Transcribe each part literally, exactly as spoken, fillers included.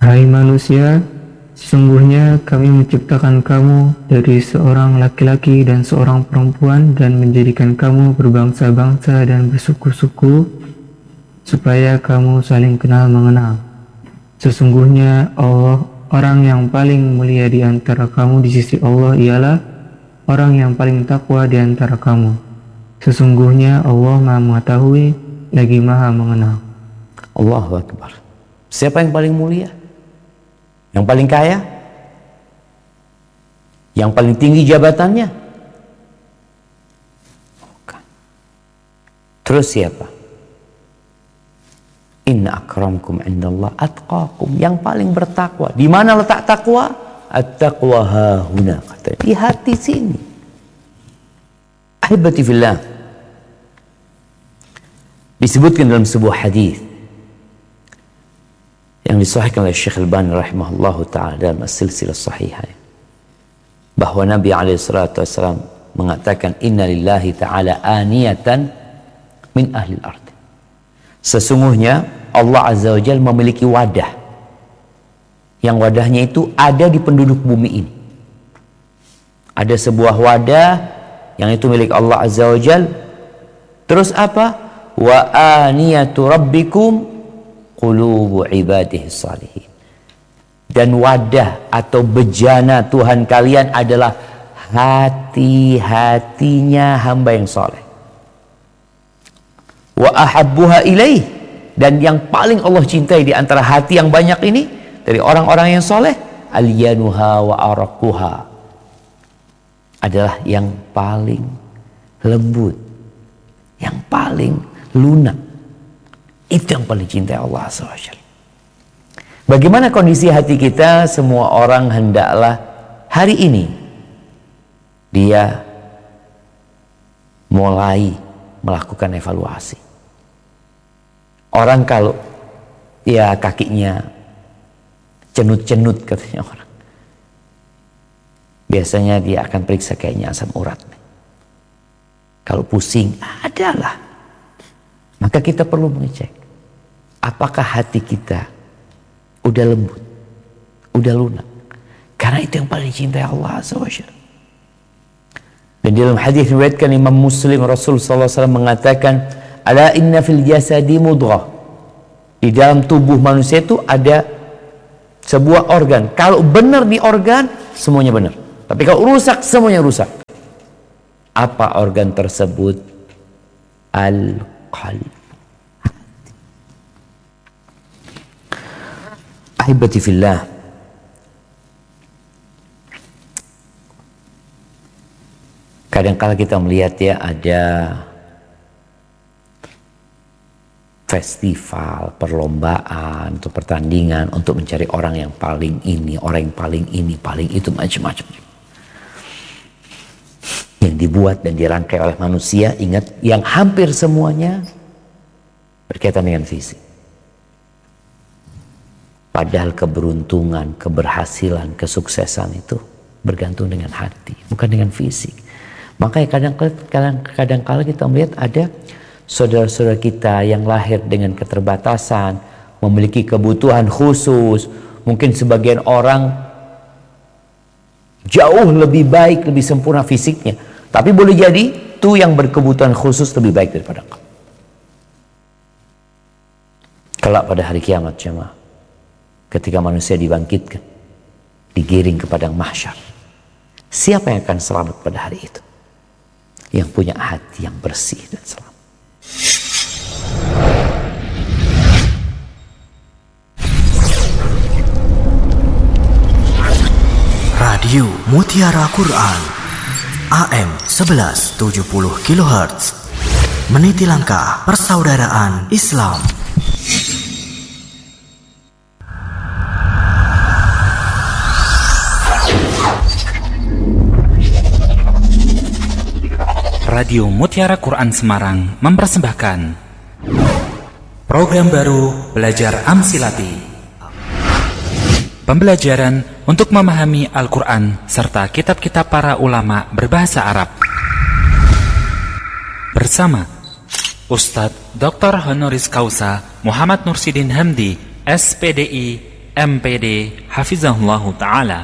Hai manusia, sesungguhnya kami menciptakan kamu dari seorang laki-laki dan seorang perempuan dan menjadikan kamu berbangsa-bangsa dan bersuku-suku supaya kamu saling kenal mengenal. Sesungguhnya Allah, orang yang paling mulia di antara kamu di sisi Allah ialah orang yang paling takwa di antara kamu. Sesungguhnya Allah Maha mengetahui lagi Maha mengenal. Allahu Akbar. Siapa yang paling mulia? Yang paling kaya? Yang paling tinggi jabatannya? Bukan. Terus siapa? Inna akramkum indallah atqakum. Yang paling bertakwa. Di mana letak takwa? At-taqwa hahuna, katanya. Di hati sini. Ahibati fillah. Disebutkan dalam sebuah hadis yang disahihkan oleh Syekh Al-Albani rahimahullahu ta'ala dalam as-silsilah sahihah, bahwa Nabi alaihi salatu wasallam mengatakan, inna lillahi ta'ala aniyatan min ahli al-ard. Sesungguhnya Allah azza wa jalla memiliki wadah, yang wadahnya itu ada di penduduk bumi ini. Ada sebuah wadah yang itu milik Allah azza wa jalla. Terus apa? Wa aniyatu rabbikum qulubu ibadihi salihin. Dan wadah atau bejana Tuhan kalian adalah hati-hatinya hamba yang soleh. Wa ahabbuha ilaih, dan yang paling Allah cintai di antara hati yang banyak ini dari orang-orang yang soleh, alyanuha wa araquha, adalah yang paling lembut, yang paling lunak. Itu yang paling cintai Allah subhanahu wa taala. Bagaimana kondisi hati kita? Semua orang hendaklah hari ini dia mulai melakukan evaluasi. Orang kalau ya kakinya cenut-cenut katanya orang, biasanya dia akan periksa kayaknya asam urat. Kalau pusing, adalah. Maka kita perlu mengecek, apakah hati kita udah lembut, udah lunak. Karena itu yang paling cintai Allah subhanahu wa taala. Dan dalam hadis riwayatkan Imam Muslim, Rasul sallallahu alaihi wasallam mengatakan, ala inna fil jasadi mudghah. Di dalam tubuh manusia itu ada sebuah organ. Kalau benar di organ, semuanya benar. Tapi kalau rusak, semuanya rusak. Apa organ tersebut? Al-qalb. Ahibati fillah. Kadang-kala kita melihat ya, ada festival, perlombaan, atau pertandingan untuk mencari orang yang paling ini, orang yang paling ini, paling itu, macam-macam. Yang dibuat dan dirangkai oleh manusia, ingat, yang hampir semuanya berkaitan dengan fisik. Padahal keberuntungan, keberhasilan, kesuksesan itu bergantung dengan hati, bukan dengan fisik. Makanya kadang-kadang kadang-kala kita melihat ada saudara-saudara kita yang lahir dengan keterbatasan, memiliki kebutuhan khusus. Mungkin sebagian orang jauh lebih baik, lebih sempurna fisiknya, tapi boleh jadi itu yang berkebutuhan khusus lebih baik daripada kamu. Kelak pada hari kiamat jemaah, ketika manusia dibangkitkan, digiring ke padang mahsyar, siapa yang akan selamat pada hari itu? Yang punya hati yang bersih dan selamat. Radio Mutiara Quran A M sebelas tujuh puluh kilohertz, meniti langkah persaudaraan Islam. Radio Mutiara Quran Semarang mempersembahkan program baru Belajar Amsilati. Pembelajaran untuk memahami Al-Quran serta kitab-kitab para ulama berbahasa Arab. Bersama Ustadz Doktor Honoris Causa Muhammad Nursidin Hamdi, S P D I, M P D Hafizahullah Ta'ala.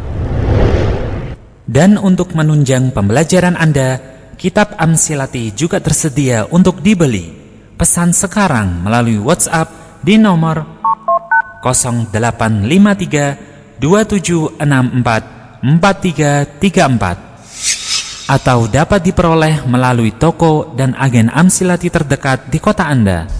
Dan untuk menunjang pembelajaran Anda, kitab Amsilati juga tersedia untuk dibeli. Pesan sekarang melalui WhatsApp di nomor nol delapan lima tiga dua tujuh enam empat empat tiga tiga empat atau dapat diperoleh melalui toko dan agen Amsilati terdekat di kota Anda.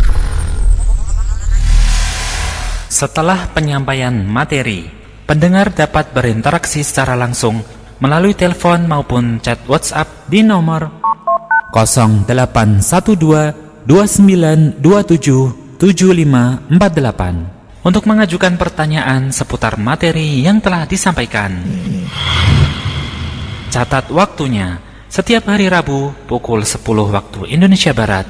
Setelah penyampaian materi, pendengar dapat berinteraksi secara langsung melalui telepon maupun chat WhatsApp di nomor nol delapan satu dua dua sembilan dua tujuh tujuh lima empat delapan untuk mengajukan pertanyaan seputar materi yang telah disampaikan. Catat waktunya, setiap hari Rabu pukul sepuluh waktu Indonesia Barat.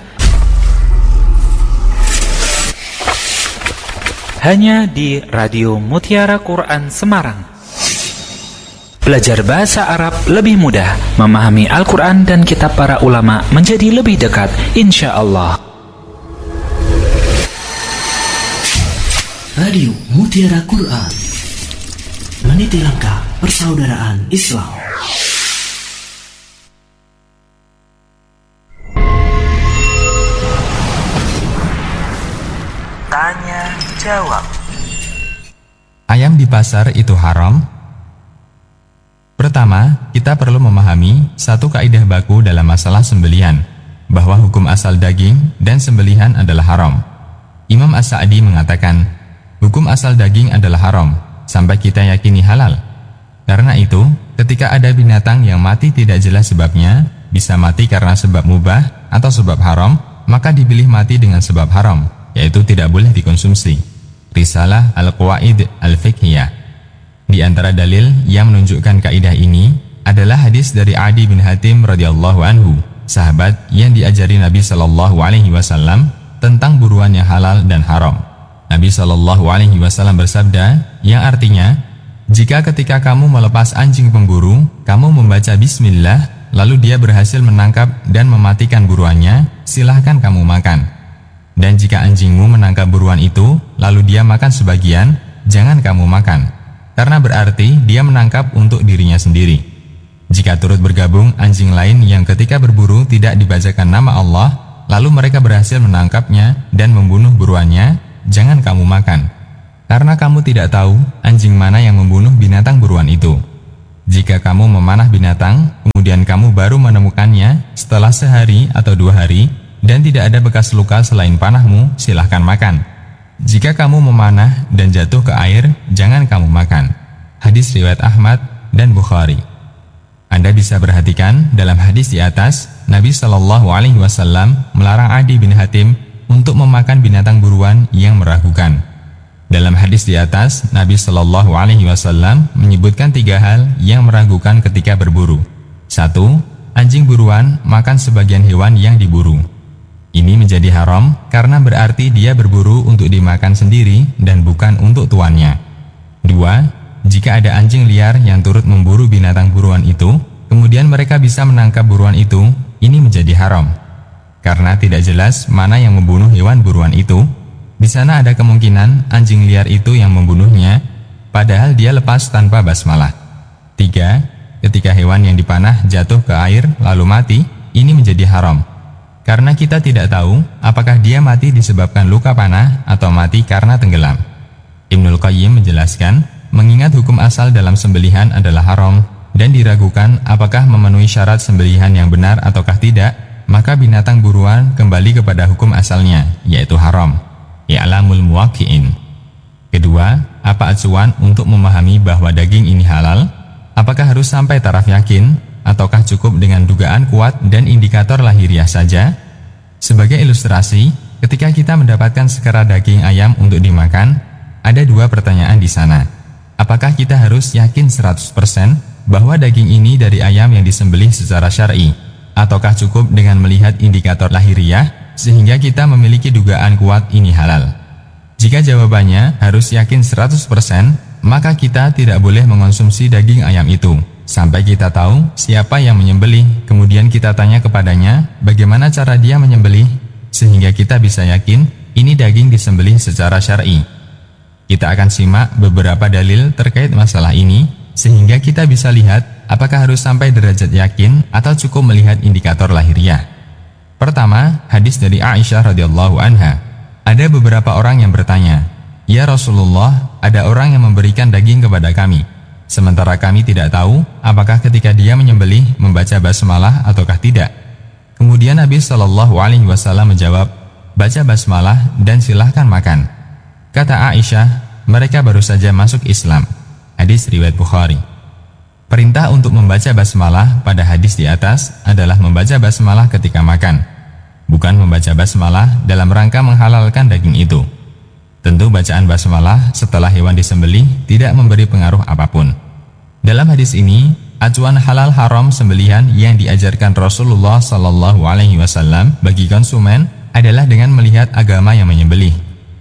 Hanya di Radio Mutiara Quran Semarang. Belajar bahasa Arab lebih mudah, memahami Al-Quran dan kitab para ulama menjadi lebih dekat, insya Allah. Radio Mutiara Quran, meniti langkah persaudaraan Islam. Tanya jawab. Ayam di pasar itu haram? Pertama, kita perlu memahami satu kaidah baku dalam masalah sembelihan, bahwa hukum asal daging dan sembelihan adalah haram. Imam As-Sa'di mengatakan, hukum asal daging adalah haram, sampai kita yakini halal. Karena itu, ketika ada binatang yang mati tidak jelas sebabnya, bisa mati karena sebab mubah atau sebab haram, maka dipilih mati dengan sebab haram, yaitu tidak boleh dikonsumsi. Risalah Al-Qawaid Al-Fiqhiyah. Di antara dalil yang menunjukkan kaidah ini adalah hadis dari Adi bin Hatim radhiyallahu anhu, sahabat yang diajari Nabi Shallallahu Alaihi Wasallam tentang buruan yang halal dan haram. Nabi Shallallahu Alaihi Wasallam bersabda, yang artinya, jika ketika kamu melepas anjing pemburu, kamu membaca Bismillah, lalu dia berhasil menangkap dan mematikan buruannya, silahkan kamu makan. Dan jika anjingmu menangkap buruan itu, lalu dia makan sebagian, jangan kamu makan. Karena berarti dia menangkap untuk dirinya sendiri. Jika turut bergabung anjing lain yang ketika berburu tidak dibacakan nama Allah, lalu mereka berhasil menangkapnya dan membunuh buruannya, jangan kamu makan. Karena kamu tidak tahu anjing mana yang membunuh binatang buruan itu. Jika kamu memanah binatang, kemudian kamu baru menemukannya setelah sehari atau dua hari, dan tidak ada bekas luka selain panahmu, silahkan makan. Jika kamu memanah dan jatuh ke air, jangan kamu makan. Hadis riwayat Ahmad dan Bukhari. Anda bisa perhatikan dalam hadis di atas, Nabi Shallallahu Alaihi Wasallam melarang Adi bin Hatim untuk memakan binatang buruan yang meragukan. Dalam hadis di atas, Nabi Shallallahu Alaihi Wasallam menyebutkan tiga hal yang meragukan ketika berburu. Satu, anjing buruan makan sebagian hewan yang diburu. Ini menjadi haram karena berarti dia berburu untuk dimakan sendiri dan bukan untuk tuannya. Dua, jika ada anjing liar yang turut memburu binatang buruan itu, kemudian mereka bisa menangkap buruan itu, ini menjadi haram. Karena tidak jelas mana yang membunuh hewan buruan itu, di sana ada kemungkinan anjing liar itu yang membunuhnya, padahal dia lepas tanpa basmalah. Tiga, ketika hewan yang dipanah jatuh ke air lalu mati, ini menjadi haram. Karena kita tidak tahu apakah dia mati disebabkan luka panah atau mati karena tenggelam. Ibnul Qayyim menjelaskan, mengingat hukum asal dalam sembelihan adalah haram dan diragukan apakah memenuhi syarat sembelihan yang benar ataukah tidak, maka binatang buruan kembali kepada hukum asalnya, yaitu haram. I'lamul muwaqqi'in. Kedua, apa acuan untuk memahami bahwa daging ini halal? Apakah harus sampai taraf yakin? Ataukah cukup dengan dugaan kuat dan indikator lahiriah saja? Sebagai ilustrasi, ketika kita mendapatkan sekerat daging ayam untuk dimakan, ada dua pertanyaan di sana. Apakah kita harus yakin seratus persen bahwa daging ini dari ayam yang disembelih secara syar'i? Ataukah cukup dengan melihat indikator lahiriah sehingga kita memiliki dugaan kuat ini halal? Jika jawabannya harus yakin seratus persen, maka kita tidak boleh mengonsumsi daging ayam itu sampai kita tahu siapa yang menyembelih, kemudian kita tanya kepadanya bagaimana cara dia menyembelih, sehingga kita bisa yakin ini daging disembelih secara syar'i. Kita akan simak beberapa dalil terkait masalah ini, sehingga kita bisa lihat apakah harus sampai derajat yakin atau cukup melihat indikator lahiriah. Pertama, hadis dari Aisyah radhiyallahu anha. Ada beberapa orang yang bertanya, "Ya Rasulullah, ada orang yang memberikan daging kepada kami, sementara kami tidak tahu apakah ketika dia menyembelih membaca basmalah ataukah tidak." Kemudian Nabi shallallahu alaihi wasallam menjawab, "Baca basmalah dan silahkan makan." Kata Aisyah, mereka baru saja masuk Islam. Hadis riwayat Bukhari. Perintah untuk membaca basmalah pada hadis di atas adalah membaca basmalah ketika makan, bukan membaca basmalah dalam rangka menghalalkan daging itu. Tentu bacaan basmalah setelah hewan disembelih tidak memberi pengaruh apapun. Dalam hadis ini, acuan halal haram sembelihan yang diajarkan Rasulullah shallallahu alaihi wasallam bagi konsumen adalah dengan melihat agama yang menyembelih.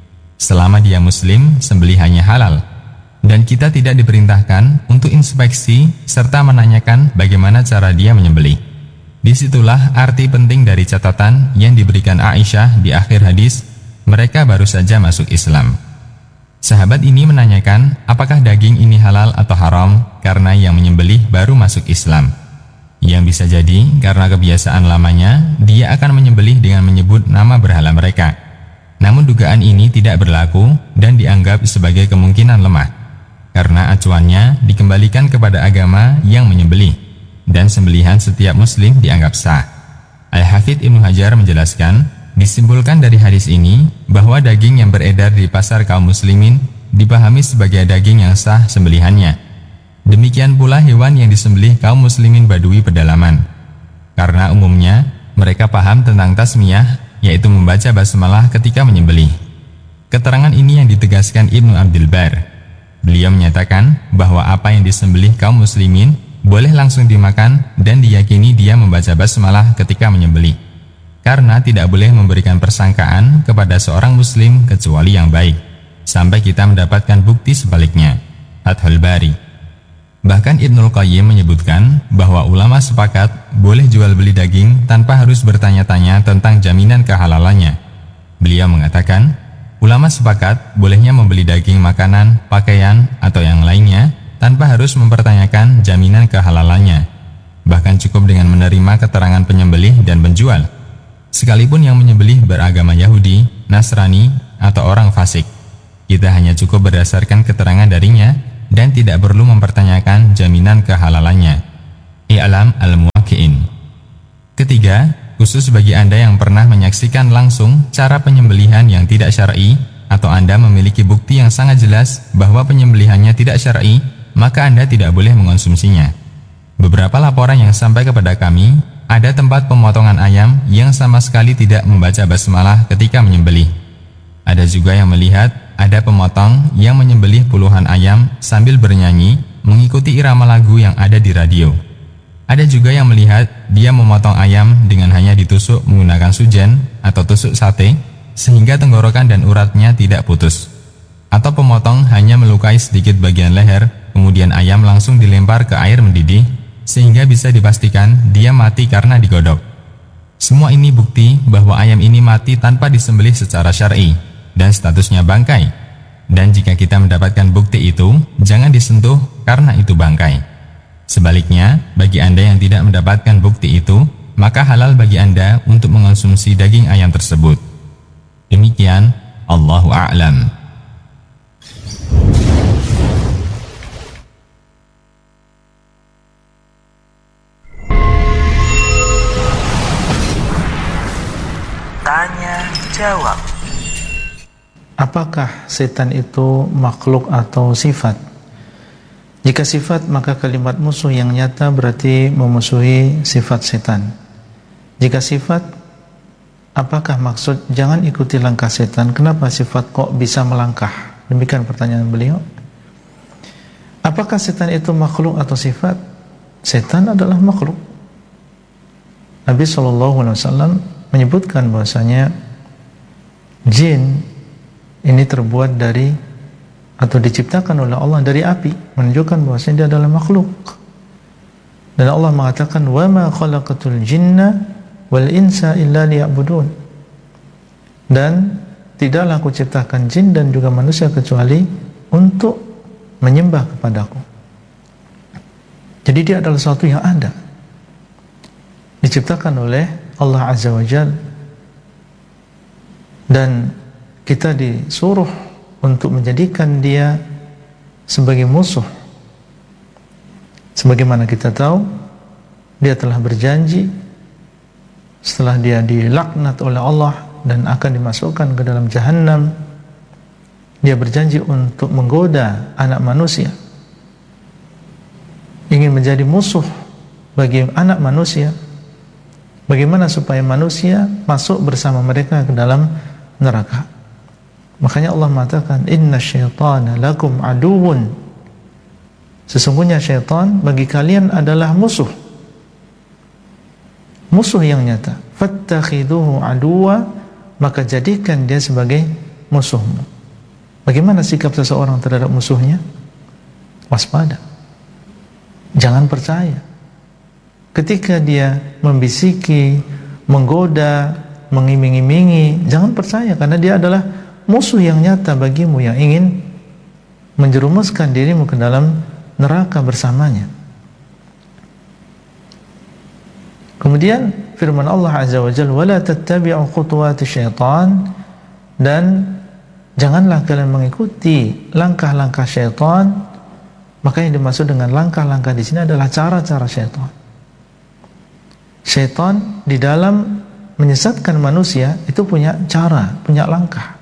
Selama dia muslim, sembelihannya halal. Dan kita tidak diperintahkan untuk inspeksi serta menanyakan bagaimana cara dia menyembelih. Disitulah arti penting dari catatan yang diberikan Aisyah di akhir hadis, mereka baru saja masuk Islam. Sahabat ini menanyakan apakah daging ini halal atau haram karena yang menyembelih baru masuk Islam. Yang bisa jadi karena kebiasaan lamanya dia akan menyembelih dengan menyebut nama berhala mereka. Namun dugaan ini tidak berlaku dan dianggap sebagai kemungkinan lemah, karena acuannya dikembalikan kepada agama yang menyembelih, dan sembelihan setiap muslim dianggap sah. Al-Hafidz Ibnu Hajar menjelaskan, disimpulkan dari hadis ini bahwa daging yang beredar di pasar kaum muslimin dipahami sebagai daging yang sah sembelihannya. Demikian pula hewan yang disembelih kaum muslimin Badui pedalaman, karena umumnya mereka paham tentang tasmiyah, yaitu membaca basmalah ketika menyembelih. Keterangan ini yang ditegaskan Ibnu Abdul Bar. Beliau menyatakan bahwa apa yang disembelih kaum muslimin boleh langsung dimakan dan diyakini dia membaca basmalah ketika menyembelih, karena tidak boleh memberikan persangkaan kepada seorang muslim kecuali yang baik, sampai kita mendapatkan bukti sebaliknya. Fathul Bari. Bahkan Ibnul Qayyim menyebutkan bahwa ulama sepakat boleh jual beli daging tanpa harus bertanya-tanya tentang jaminan kehalalannya. Beliau mengatakan, ulama sepakat bolehnya membeli daging makanan, pakaian, atau yang lainnya tanpa harus mempertanyakan jaminan kehalalannya. Bahkan cukup dengan menerima keterangan penyembelih dan penjual, sekalipun yang menyembelih beragama Yahudi, Nasrani, atau orang fasik. Kita hanya cukup berdasarkan keterangan darinya dan tidak perlu mempertanyakan jaminan kehalalannya. I'lam al-muwaqqi'in. Ketiga, khusus bagi Anda yang pernah menyaksikan langsung cara penyembelihan yang tidak syar'i, atau Anda memiliki bukti yang sangat jelas bahwa penyembelihannya tidak syar'i, maka Anda tidak boleh mengonsumsinya. Beberapa laporan yang sampai kepada kami, ada tempat pemotongan ayam yang sama sekali tidak membaca basmalah ketika menyembelih. Ada juga yang melihat ada pemotong yang menyembelih puluhan ayam sambil bernyanyi mengikuti irama lagu yang ada di radio. Ada juga yang melihat dia memotong ayam dengan hanya ditusuk menggunakan sujen atau tusuk sate sehingga tenggorokan dan uratnya tidak putus. Atau pemotong hanya melukai sedikit bagian leher, kemudian ayam langsung dilempar ke air mendidih sehingga bisa dipastikan dia mati karena digodok. Semua ini bukti bahwa ayam ini mati tanpa disembelih secara syar'i dan statusnya bangkai. Dan jika kita mendapatkan bukti itu, jangan disentuh karena itu bangkai. Sebaliknya, bagi Anda yang tidak mendapatkan bukti itu, maka halal bagi Anda untuk mengonsumsi daging ayam tersebut. Demikian, Allahu a'lam. Tanya jawab. Apakah setan itu makhluk atau sifat? Jika sifat, maka kalimat musuh yang nyata berarti memusuhi sifat setan. Jika sifat, apakah maksud jangan ikuti langkah setan? Kenapa sifat kok bisa melangkah? Demikian pertanyaan beliau. Apakah setan itu makhluk atau sifat? Setan adalah makhluk. Nabi shallallahu alaihi wasallam menyebutkan bahwasanya jin ini terbuat dari atau diciptakan oleh Allah dari api, menunjukkan bahwasanya dia adalah makhluk. Dan Allah mengatakan, "Wa ma khalaqatul jinna wal insa illa liya'budun." Dan tidaklah aku ciptakan jin dan juga manusia kecuali untuk menyembah kepadaku. Jadi dia adalah sesuatu yang ada, diciptakan oleh Allah Azza wa Jalla, dan kita disuruh untuk menjadikan dia sebagai musuh. Sebagaimana kita tahu, dia telah berjanji setelah dia dilaknat oleh Allah dan akan dimasukkan ke dalam Jahannam, dia berjanji untuk menggoda anak manusia, ingin menjadi musuh bagi anak manusia. Bagaimana supaya manusia masuk bersama mereka ke dalam neraka? Makanya Allah mengatakan, inna syaitana lakum aduwwun, sesungguhnya syaitan bagi kalian adalah musuh, musuh yang nyata. Fattakhiduhu aduwa, maka jadikan dia sebagai musuhmu. Bagaimana sikap seseorang terhadap musuhnya? Waspada, jangan percaya. Ketika dia membisiki, menggoda, mengiming-imingi, jangan percaya, karena dia adalah musuh yang nyata bagimu, yang ingin menjerumuskan dirimu ke dalam neraka bersamanya. Kemudian firman Allah Azza wa Jalla, wala tattabi'u khutuwati syaitan, dan janganlah kalian mengikuti langkah-langkah syaitan. Maka yang dimaksud dengan langkah-langkah di sini adalah cara-cara syaitan. Syaitan di dalam menyesatkan manusia itu punya cara, punya langkah.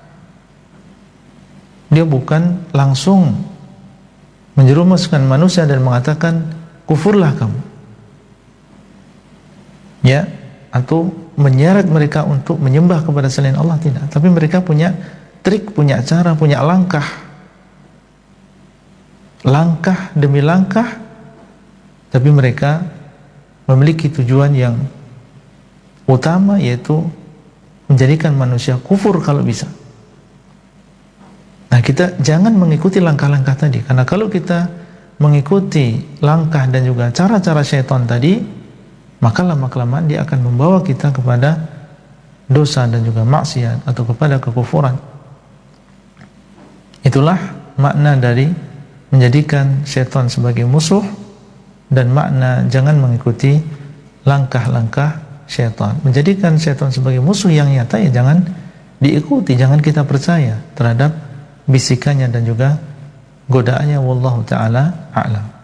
Dia bukan langsung menjerumuskan manusia dan mengatakan kufurlah kamu, ya, atau menyeret mereka untuk menyembah kepada selain Allah, tidak. Tapi mereka punya trik, punya cara, punya langkah, langkah demi langkah, tapi mereka memiliki tujuan yang utama, yaitu menjadikan manusia kufur kalau bisa. Nah, kita jangan mengikuti langkah-langkah tadi, karena kalau kita mengikuti langkah dan juga cara-cara syaitan tadi, maka lama-kelamaan dia akan membawa kita kepada dosa dan juga maksiat atau kepada kekufuran. Itulah makna dari menjadikan syaitan sebagai musuh, dan makna jangan mengikuti langkah-langkah syaitan. Menjadikan syaitan sebagai musuh yang nyata, ya jangan diikuti, jangan kita percaya terhadap bisikannya dan juga godaannya. Wallahu ta'ala a'lam.